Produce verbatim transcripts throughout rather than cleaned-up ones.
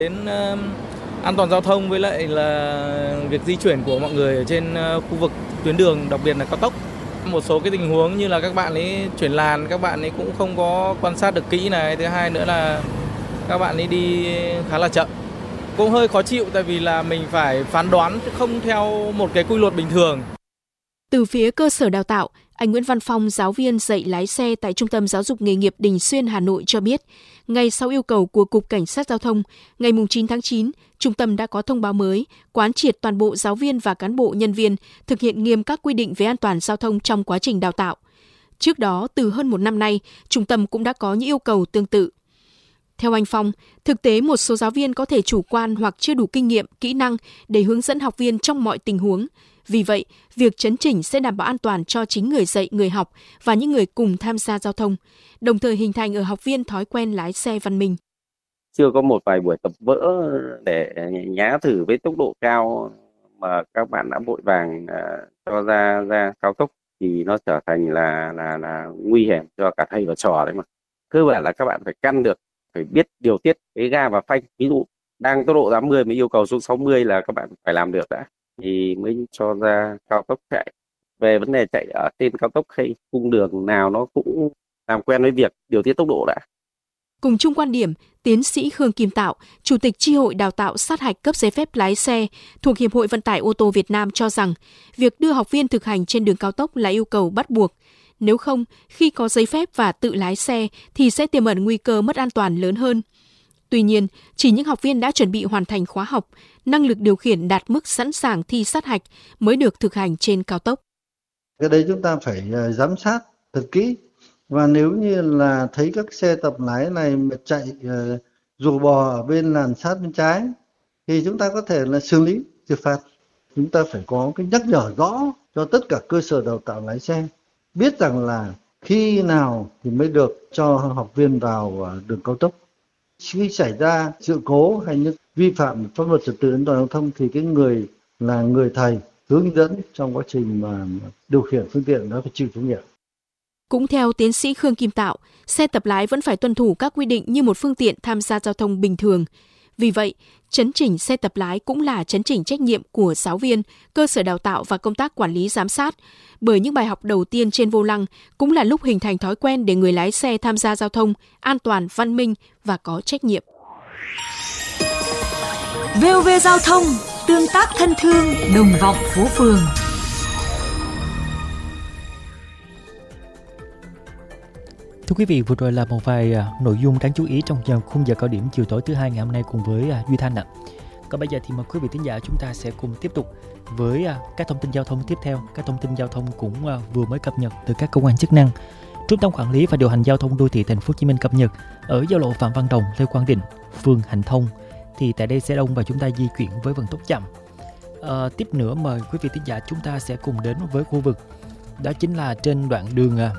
Đến uh, an toàn giao thông với lại là việc di chuyển của mọi người ở trên uh, khu vực tuyến đường, đặc biệt là cao tốc. Một số cái tình huống như là các bạn ấy chuyển làn, các bạn ấy cũng không có quan sát được kỹ này. Thứ hai nữa là các bạn ấy đi khá là chậm. Cũng hơi khó chịu tại vì là mình phải phán đoán không theo một cái quy luật bình thường. Từ phía cơ sở đào tạo, anh Nguyễn Văn Phong, giáo viên dạy lái xe tại Trung tâm Giáo dục Nghề nghiệp Đình Xuyên, Hà Nội cho biết, ngay sau yêu cầu của Cục Cảnh sát Giao thông, ngày chín tháng chín, trung tâm đã có thông báo mới, quán triệt toàn bộ giáo viên và cán bộ nhân viên thực hiện nghiêm các quy định về an toàn giao thông trong quá trình đào tạo. Trước đó, từ hơn một năm nay, trung tâm cũng đã có những yêu cầu tương tự. Theo anh Phong, thực tế một số giáo viên có thể chủ quan hoặc chưa đủ kinh nghiệm, kỹ năng để hướng dẫn học viên trong mọi tình huống. Vì vậy, việc chấn chỉnh sẽ đảm bảo an toàn cho chính người dạy, người học và những người cùng tham gia giao thông, đồng thời hình thành ở học viên thói quen lái xe văn minh. Chưa có một vài buổi tập vỡ để nhá thử với tốc độ cao mà các bạn đã vội vàng uh, cho ra ra cao tốc thì nó trở thành là là là nguy hiểm cho cả thầy và trò đấy mà. Cơ bản là các bạn phải căn được, phải biết điều tiết cái ga và phanh. Ví dụ đang tốc độ tám mươi mới yêu cầu xuống sáu mươi là các bạn phải làm được đã thì mới cho ra cao tốc chạy. Về vấn đề chạy ở trên cao tốc hay cung đường nào nó cũng làm quen với việc điều tiết tốc độ đã. Cùng chung quan điểm, tiến sĩ Khương Kim Tạo, Chủ tịch Chi hội Đào tạo sát hạch cấp giấy phép lái xe thuộc Hiệp hội Vận tải ô tô Việt Nam cho rằng, việc đưa học viên thực hành trên đường cao tốc là yêu cầu bắt buộc. Nếu không, khi có giấy phép và tự lái xe thì sẽ tiềm ẩn nguy cơ mất an toàn lớn hơn. Tuy nhiên, chỉ những học viên đã chuẩn bị hoàn thành khóa học, năng lực điều khiển đạt mức sẵn sàng thi sát hạch mới được thực hành trên cao tốc. Cái đấy chúng ta phải giám sát thật kỹ. Và nếu như là thấy các xe tập lái này mà chạy uh, rù bò ở bên làn sát bên trái thì chúng ta có thể là xử lý, xử phạt. Chúng ta phải có cái nhắc nhở rõ cho tất cả cơ sở đào tạo lái xe, biết rằng là khi nào thì mới được cho học viên vào đường cao tốc. Khi xảy ra sự cố hay những vi phạm pháp luật trật tự an toàn giao thông thì cái người là người thầy hướng dẫn trong quá trình mà điều khiển phương tiện đó phải chịu trách nhiệm. Cũng theo tiến sĩ Khương Kim Tạo, xe tập lái vẫn phải tuân thủ các quy định như một phương tiện tham gia giao thông bình thường. Vì vậy, chấn chỉnh xe tập lái cũng là chấn chỉnh trách nhiệm của giáo viên, cơ sở đào tạo và công tác quản lý giám sát. Bởi những bài học đầu tiên trên vô lăng cũng là lúc hình thành thói quen để người lái xe tham gia giao thông an toàn, văn minh và có trách nhiệm. vê o vê Giao thông, tương tác thân thương, đồng vọng phố phường. Thưa quý vị, vừa rồi là một vài uh, nội dung đáng chú ý trong giờ khung giờ cao điểm chiều tối thứ hai ngày hôm nay cùng với uh, Duy Thanh ạ. Còn bây giờ thì mời quý vị thính giả chúng ta sẽ cùng tiếp tục với uh, các thông tin giao thông tiếp theo. Các thông tin giao thông cũng uh, vừa mới cập nhật từ các cơ quan chức năng. Trung tâm quản lý và điều hành giao thông đô thị Thành phố Hồ Chí Minh cập nhật ở giao lộ Phạm Văn Đồng, Lê Quang Định, phường Hạnh Thông thì tại đây sẽ đông và chúng ta di chuyển với vận tốc chậm. Uh, tiếp nữa mời quý vị thính giả chúng ta sẽ cùng đến với khu vực đó chính là trên đoạn đường uh,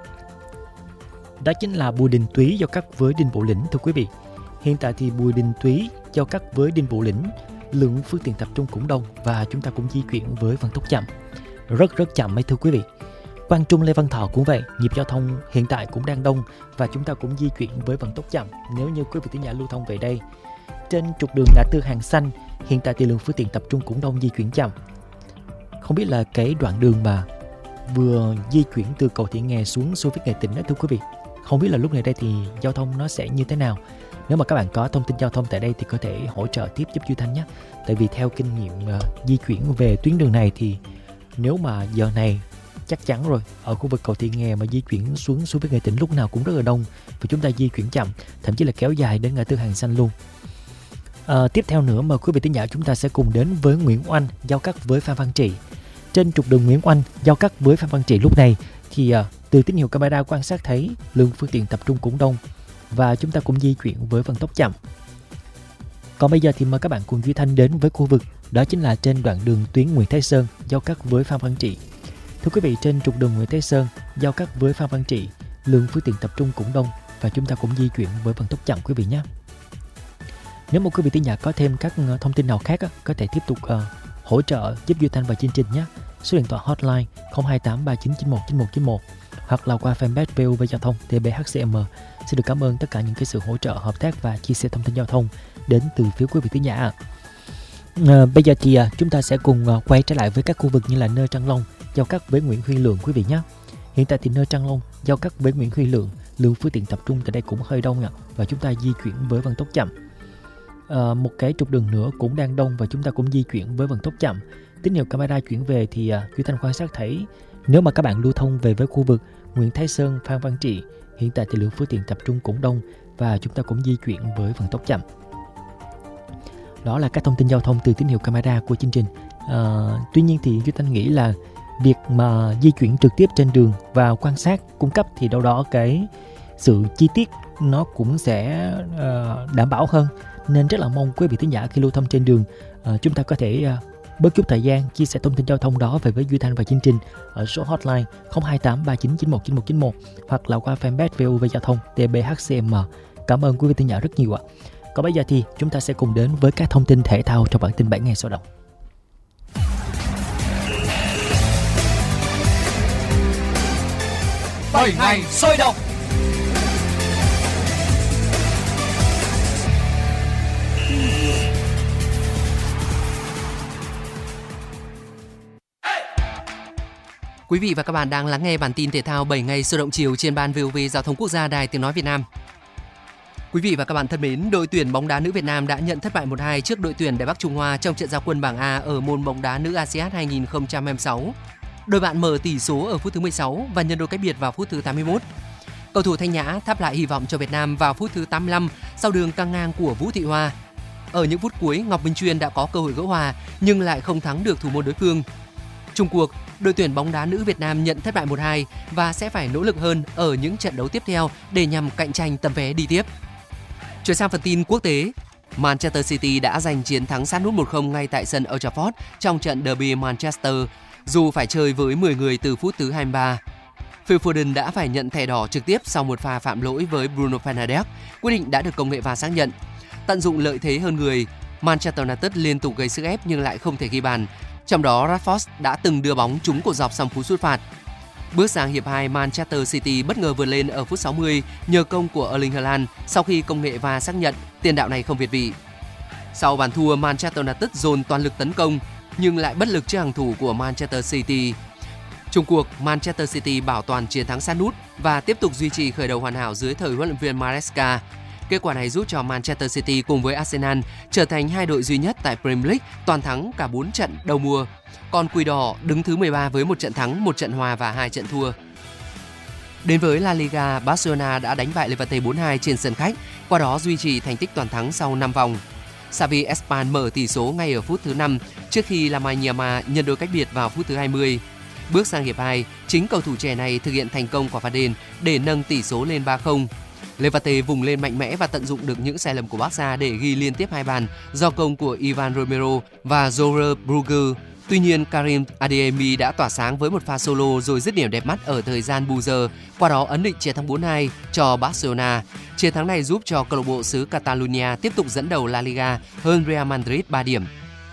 Đó chính là Bùi Đình Túy giao cắt với Đinh Bộ Lĩnh. Thưa quý vị, hiện tại thì Bùi Đình Túy giao cắt với Đinh Bộ Lĩnh, lượng phương tiện tập trung cũng đông và chúng ta cũng di chuyển với vận tốc chậm, rất rất chậm ấy thưa quý vị. Quang Trung Lê Văn Thọ cũng vậy, nhịp giao thông hiện tại cũng đang đông và chúng ta cũng di chuyển với vận tốc chậm. Nếu như quý vị thính giả lưu thông về đây, trên trục đường ngã tư Hàng Xanh, hiện tại thì lượng phương tiện tập trung cũng đông, di chuyển chậm. Không biết là cái đoạn đường mà vừa di chuyển từ cầu Thị Nghè xuống Xô Viết Nghệ Tĩnh đó thưa quý vị, không biết là lúc này đây thì giao thông nó sẽ như thế nào. Nếu mà các bạn có thông tin giao thông tại đây thì có thể hỗ trợ tiếp giúp Duy Thanh nhé. Tại vì theo kinh nghiệm uh, di chuyển về tuyến đường này thì nếu mà giờ này chắc chắn rồi, ở khu vực cầu Thị Nghè mà di chuyển xuống Xô Viết Nghệ Tĩnh lúc nào cũng rất là đông và chúng ta di chuyển chậm, thậm chí là kéo dài đến ngã tư Hàng Xanh luôn. À, tiếp theo nữa mà quý vị thính giả chúng ta sẽ cùng đến với Nguyễn Oanh giao cắt với Phan Văn Trị. Trên trục đường Nguyễn Oanh giao cắt với Phan Văn Trị lúc này thì uh, từ tín hiệu camera quan sát thấy lượng phương tiện tập trung cũng đông và chúng ta cũng di chuyển với vận tốc chậm. Còn bây giờ thì mời các bạn cùng Duy Thanh đến với khu vực đó chính là trên đoạn đường tuyến Nguyễn Thái Sơn giao cắt với Phan Văn Trị. Thưa quý vị, trên trục đường Nguyễn Thái Sơn giao cắt với Phan Văn Trị, lượng phương tiện tập trung cũng đông và chúng ta cũng di chuyển với vận tốc chậm quý vị nhé. Nếu một quý vị thính giả có thêm các thông tin nào khác có thể tiếp tục uh, hỗ trợ giúp Duy Thanh và chương trình nhé. Số điện thoại hotline không hai tám ba chín chín một chín một chín một hoặc là qua fanpage vê o vê Giao thông tê bê hát xê em. Xin được cảm ơn tất cả những cái sự hỗ trợ, hợp tác và chia sẻ thông tin giao thông đến từ phía quý vị thính giả. À, bây giờ thì à, chúng ta sẽ cùng à, quay trở lại với các khu vực như là Nơ Trăng Long, giao cắt với Nguyễn Huy Lượng quý vị nhé. Hiện tại thì Nơ Trăng Long giao cắt với Nguyễn Huy Lượng, lượng phương tiện tập trung tại đây cũng hơi đông ạ, và chúng ta di chuyển với vận tốc chậm. À, một cái trục đường nữa cũng đang đông và chúng ta cũng di chuyển với vận tốc chậm. Tín hiệu camera chuyển về thì à, Duy Thanh quan sát thấy nếu mà các bạn lưu thông về với khu vực Nguyễn Thái Sơn, Phan Văn Trị, hiện tại thì lượng phương tiện tập trung cũng đông và chúng ta cũng di chuyển với vận tốc chậm. Đó là các thông tin giao thông từ tín hiệu camera của chương trình. À, tuy nhiên thì Duy Thanh nghĩ là việc mà di chuyển trực tiếp trên đường và quan sát cung cấp thì đâu đó cái sự chi tiết nó cũng sẽ uh, đảm bảo hơn, nên rất là mong quý vị thính giả khi lưu thông trên đường uh, chúng ta có thể uh, bớt chút thời gian chia sẻ thông tin giao thông đó về với Duy Thanh và chương trình ở số hotline không hai tám ba chín chín một chín một chín một hoặc là qua fanpage vê o vê Giao thông T B H C M. Cảm ơn quý vị thính giả rất nhiều ạ. Còn bây giờ thì chúng ta sẽ cùng đến với các thông tin thể thao trong bản tin bảy ngày sôi động. bảy ngày sôi động. Quý vị và các bạn đang lắng nghe bản tin thể thao bảy ngày sôi động chiều trên ban vê o vê Giao thông Quốc gia Đài Tiếng nói Việt Nam. Quý vị và các bạn thân mến, đội tuyển bóng đá nữ Việt Nam đã nhận thất bại một hai trước đội tuyển Đài Bắc Trung Hoa trong trận ra quân bảng A ở môn bóng đá nữ a si át hai không hai sáu. Đội bạn mở tỷ số ở phút thứ mười sáu và nhân đôi cách biệt vào phút thứ tám mươi mốt. Cầu thủ Thanh Nhã thắp lại hy vọng cho Việt Nam vào phút thứ tám mươi lăm sau đường căng ngang của Vũ Thị Hoa. Ở những phút cuối, Ngọc Minh Chuyên đã có cơ hội gỡ hòa nhưng lại không thắng được thủ môn đối phương. Chung cuộc, đội tuyển bóng đá nữ Việt Nam nhận thất bại một hai và sẽ phải nỗ lực hơn ở những trận đấu tiếp theo để nhằm cạnh tranh tấm vé đi tiếp. Chuyển sang phần tin quốc tế, Manchester City đã giành chiến thắng sát nút một không ngay tại sân Old Trafford trong trận derby Manchester, dù phải chơi với mười người từ phút thứ hai mươi ba. Phil Foden đã phải nhận thẻ đỏ trực tiếp sau một pha phạm lỗi với Bruno Fernandes, quyết định đã được công nghệ vê a rờ xác nhận. Tận dụng lợi thế hơn người, Manchester United liên tục gây sức ép nhưng lại không thể ghi bàn. Trong đó, Rashford đã từng đưa bóng trúng cột dọc sau cú sút phạt. Bước sang hiệp hai, Manchester City bất ngờ vượt lên ở phút sáu mươi nhờ công của Erling Haaland sau khi công nghệ vê a rờ xác nhận tiền đạo này không việt vị. Sau bàn thua, Manchester United dồn toàn lực tấn công nhưng lại bất lực trước hàng thủ của Manchester City. Chung cuộc, Manchester City bảo toàn chiến thắng sát nút và tiếp tục duy trì khởi đầu hoàn hảo dưới thời huấn luyện viên Maresca. Kết quả này giúp cho Manchester City cùng với Arsenal trở thành hai đội duy nhất tại Premier League toàn thắng cả bốn trận đầu mùa. Còn Quỷ Đỏ đứng thứ mười ba với một trận thắng, một trận hòa và hai trận thua. Đến với La Liga, Barcelona đã đánh bại Levante bốn hai trên sân khách, qua đó duy trì thành tích toàn thắng sau năm vòng. Xavi Espan mở tỷ số ngay ở phút thứ năm trước khi Lamine Yamal nhân đôi cách biệt vào phút thứ hai mươi. Bước sang hiệp hai, chính cầu thủ trẻ này thực hiện thành công quả phạt đền để nâng tỷ số lên ba không. Levante vùng lên mạnh mẽ và tận dụng được những sai lầm của Barca để ghi liên tiếp hai bàn do công của Ivan Romero và Zorer Brugge. Tuy nhiên, Karim Adeyemi đã tỏa sáng với một pha solo rồi dứt điểm đẹp mắt ở thời gian bù giờ, qua đó ấn định chiến thắng bốn hai cho Barcelona. Chiến thắng này giúp cho câu lạc bộ xứ Catalonia tiếp tục dẫn đầu La Liga hơn Real Madrid ba điểm.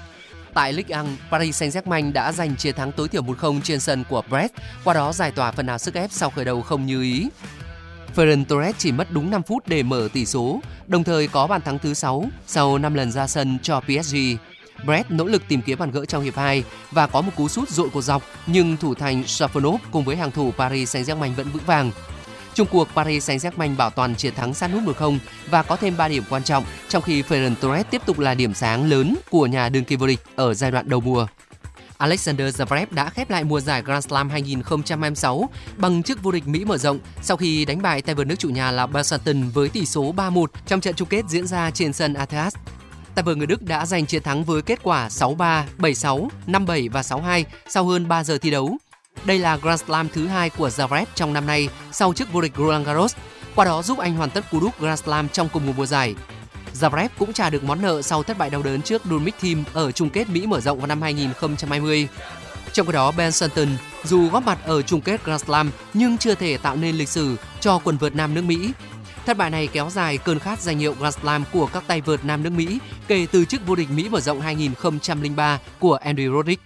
Tại Ligue một, Paris Saint-Germain đã giành chiến thắng tối thiểu một không trên sân của Brest, qua đó giải tỏa phần nào sức ép sau khởi đầu không như ý. Ferran Torres chỉ mất đúng năm phút để mở tỷ số, đồng thời có bàn thắng thứ sáu sau năm lần ra sân cho pê ét giê. Brest nỗ lực tìm kiếm bàn gỡ trong hiệp hai và có một cú sút dội cột dọc, nhưng thủ thành Safonov cùng với hàng thủ Paris Saint-Germain vẫn vững vàng. Chung cuộc, Paris Saint-Germain bảo toàn chiến thắng sát nút một không và có thêm ba điểm quan trọng, trong khi Ferran Torres tiếp tục là điểm sáng lớn của nhà đương kim vô địch ở giai đoạn đầu mùa. Alexander Zverev đã khép lại mùa giải Grand Slam hai không hai sáu bằng chức vô địch Mỹ mở rộng sau khi đánh bại tay vợt nước chủ nhà là Barcelona với tỷ số ba một trong trận chung kết diễn ra trên sân Athens. Tay vợt người Đức đã giành chiến thắng với kết quả sáu ba, bảy sáu, năm bảy và sáu hai sau hơn ba giờ thi đấu. Đây là Grand Slam thứ hai của Zverev trong năm nay sau chức vô địch Roland Garros, qua đó giúp anh hoàn tất cú đúp Grand Slam trong cùng một mùa giải. Zverev cũng trả được món nợ sau thất bại đau đớn trước Dominic Thiem ở chung kết Mỹ mở rộng vào năm hai không hai không. Trong khi đó, Ben Shelton dù góp mặt ở chung kết Grand Slam nhưng chưa thể tạo nên lịch sử cho quần vợt nam nước Mỹ. Thất bại này kéo dài cơn khát danh hiệu Grand Slam của các tay vợt nam nước Mỹ kể từ chức vô địch Mỹ mở rộng hai không không ba của Andy Roddick.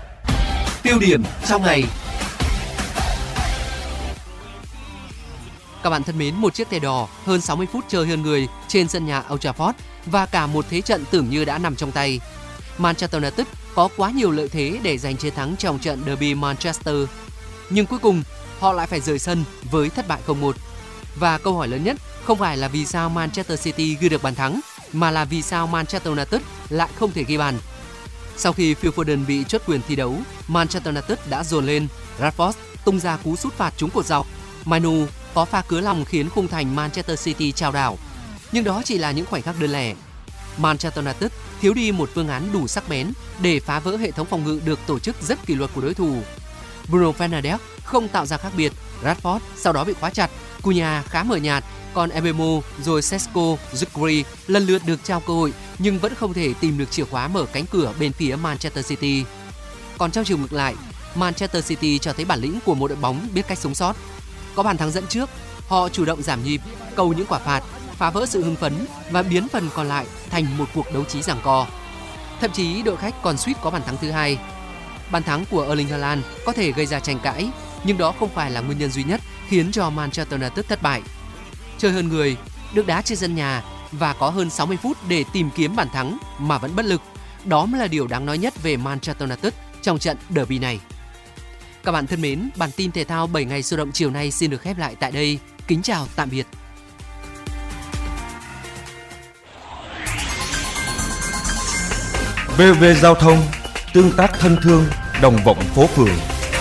Tiêu điểm trong ngày. Các bạn thân mến, một chiếc thẻ đỏ hơn sáu mươi phút chơi hơn người trên sân nhà Old Trafford và cả một thế trận tưởng như đã nằm trong tay. Manchester United có quá nhiều lợi thế để giành chiến thắng trong trận derby Manchester, nhưng cuối cùng họ lại phải rời sân với thất bại không một. Và câu hỏi lớn nhất không phải là vì sao Manchester City ghi được bàn thắng, mà là vì sao Manchester United lại không thể ghi bàn. Sau khi Phil Foden bị truất quyền thi đấu, Manchester United đã dồn lên. Rashford tung ra cú sút phạt trúng cột dọc. Manu có pha cứa lòng khiến khung thành Manchester City chao đảo. Nhưng đó chỉ là những khoảnh khắc đơn lẻ. Manchester United thiếu đi một phương án đủ sắc bén để phá vỡ hệ thống phòng ngự được tổ chức rất kỷ luật của đối thủ. Bruno Fernandes không tạo ra khác biệt. Rashford sau đó bị khóa chặt. Cunha khá mờ nhạt, còn Mbeumo rồi Sesko, Zukri lần lượt được trao cơ hội nhưng vẫn không thể tìm được chìa khóa mở cánh cửa bên phía Manchester City. Còn trong chiều ngược lại, Manchester City cho thấy bản lĩnh của một đội bóng biết cách sống sót. Có bàn thắng dẫn trước, họ chủ động giảm nhịp, câu những quả phạt, phá vỡ sự hưng phấn và biến phần còn lại thành một cuộc đấu trí giằng co. Thậm chí đội khách còn suýt có bàn thắng thứ hai. Bàn thắng của Erling Haaland có thể gây ra tranh cãi, nhưng đó không phải là nguyên nhân duy nhất khiến cho Manchester United thất bại. Chơi hơn người, được đá trên sân nhà và có hơn sáu mươi phút để tìm kiếm bàn thắng mà vẫn bất lực. Đó mới là điều đáng nói nhất về Manchester United trong trận derby này. Các bạn thân mến, bản tin thể thao bảy ngày sôi động chiều nay xin được khép lại tại đây. Kính chào tạm biệt. vê o vê Giao thông, tương tác thân thương, đồng vọng phố phường.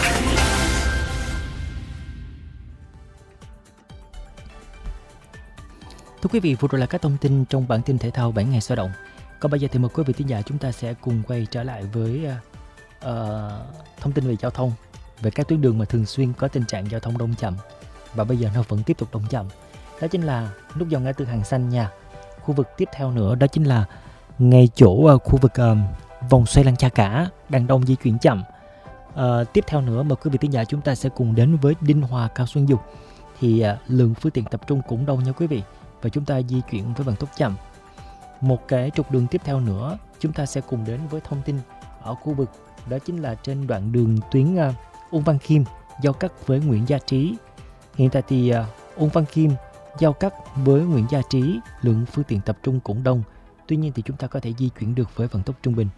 Thưa quý vị, vừa rồi là các thông tin trong bản tin thể thao bảy ngày sôi động. Còn bây giờ thì mời quý vị thính giả chúng ta sẽ cùng quay trở lại với uh, thông tin về giao thông, về các tuyến đường mà thường xuyên có tình trạng giao thông đông chậm và bây giờ nó vẫn tiếp tục đông chậm. Đó chính là nút giao ngã tư Hàng Xanh nha. Khu vực tiếp theo nữa đó chính là ngay chỗ uh, khu vực uh, vòng xoay Lăng Cha Cả đang đông di chuyển chậm. Uh, tiếp theo nữa mời quý vị thính giả chúng ta sẽ cùng đến với Đinh Hòa Cao Xuân Dục. Thì uh, lượng phương tiện tập trung cũng đông nha quý vị, và chúng ta di chuyển với vận tốc chậm. Một cái trục đường tiếp theo nữa chúng ta sẽ cùng đến với thông tin ở khu vực đó chính là trên đoạn đường tuyến uh, Ung Văn Khiêm giao cắt với Nguyễn Gia Trí. Hiện tại thì uh, Ung Văn Khiêm giao cắt với Nguyễn Gia Trí, lượng phương tiện tập trung cũng đông. Tuy nhiên thì chúng ta có thể di chuyển được với vận tốc trung bình.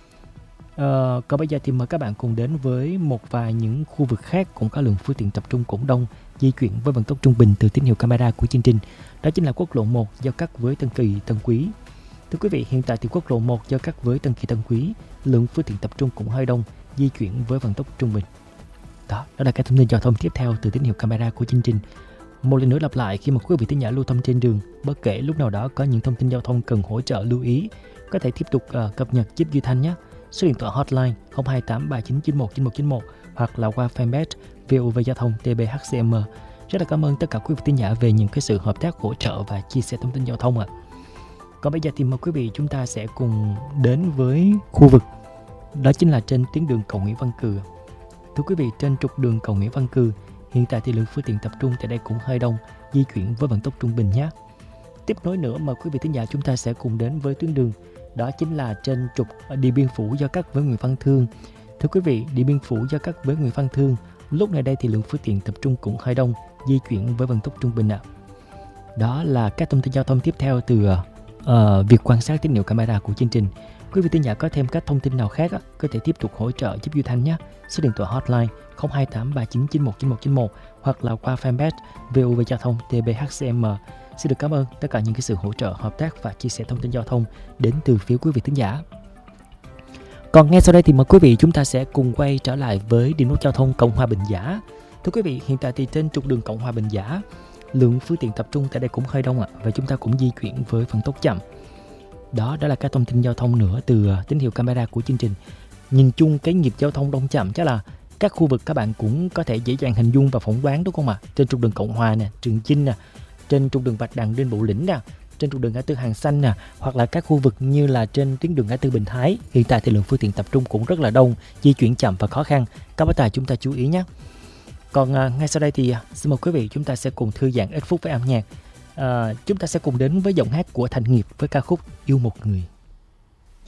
Uh, còn bây giờ thì mời các bạn cùng đến với một vài những khu vực khác cũng có lượng phương tiện tập trung cũng đông, di chuyển với vận tốc trung bình từ tín hiệu camera của chương trình. Đó chính là quốc lộ một giao cắt với Tân Kỳ, Tân Quý. Thưa quý vị, hiện tại thì quốc lộ một giao cắt với Tân Kỳ, Tân Quý, lượng phương tiện tập trung cũng hơi đông, di chuyển với vận tốc trung bình. Đó, đó là cái thông tin giao thông tiếp theo từ tín hiệu camera của chương trình. Một lần nữa lặp lại, khi mà quý vị thính giả lưu thông trên đường, bất kể lúc nào đó có những thông tin giao thông cần hỗ trợ lưu ý, có thể tiếp tục uh, cập nhật giúp Duy Thanh nhé. Số điện thoại hotline không hai tám ba chín chín một chín một chín một hoặc là qua fanpage vê o vê Giao thông tê bê hát xê em. Rất là cảm ơn tất cả quý vị thính giả về những cái sự hợp tác, hỗ trợ và chia sẻ thông tin giao thông ạ. À. Còn bây giờ thì mời quý vị chúng ta sẽ cùng đến với khu vực đó chính là trên tuyến đường cầu Nguyễn Văn Cừ. Thưa quý vị, trên trục đường cầu Nguyễn Văn Cừ, hiện tại thì lượng phương tiện tập trung tại đây cũng hơi đông, di chuyển với vận tốc trung bình nhé. Tiếp nối nữa mời quý vị thính giả chúng ta sẽ cùng đến với tuyến đường đó chính là trên trục Điện Biên Phủ giao cắt với Nguyễn Văn Thương. Thưa quý vị, Điện Biên Phủ giao cắt với Nguyễn Văn Thương, lúc này đây thì lượng phương tiện tập trung cũng hơi đông, di chuyển với vận tốc trung bình ạ. À. Đó là các thông tin giao thông tiếp theo từ uh, việc quan sát tín hiệu camera của chương trình. Quý vị thính giả có thêm các thông tin nào khác á, có thể tiếp tục hỗ trợ giúp Duy Thanh nhé. Số điện thoại hotline không hai tám ba chín chín một chín một chín một hoặc là qua fanpage vê o vê Giao thông tê bê hát xê em. Xin được cảm ơn tất cả những cái sự hỗ trợ, hợp tác và chia sẻ thông tin giao thông đến từ phía quý vị thính giả. Còn ngay sau đây thì mời quý vị chúng ta sẽ cùng quay trở lại với điểm nút giao thông Cộng Hòa Bình Giả. Thưa quý vị, hiện tại thì trên trục đường Cộng Hòa Bình Giả, lượng phương tiện tập trung tại đây cũng hơi đông ạ, và chúng ta cũng di chuyển với vận tốc chậm. Đó, đó là các thông tin giao thông nữa từ tín hiệu camera của chương trình. Nhìn chung cái nhịp giao thông đông chậm chắc là các khu vực các bạn cũng có thể dễ dàng hình dung và phỏng đoán đúng không ạ? Trên trục đường Cộng Hòa nè, Trường Chinh nè, trên trục đường Bạch Đằng, Đinh Bộ Lĩnh nè, trên trục đường ngã tư Hàng Xanh nè, hoặc là các khu vực như là trên tuyến đường ngã tư Bình Thái, hiện tại thì lượng phương tiện tập trung cũng rất là đông, di chuyển chậm và khó khăn. Các bác tài chúng ta chú ý nhé. Còn à, ngay sau đây thì à, xin mời quý vị chúng ta sẽ cùng thư giãn ít phút với âm nhạc. À, chúng ta sẽ cùng đến với giọng hát của Thành Nghiệp với ca khúc Yêu Một Người.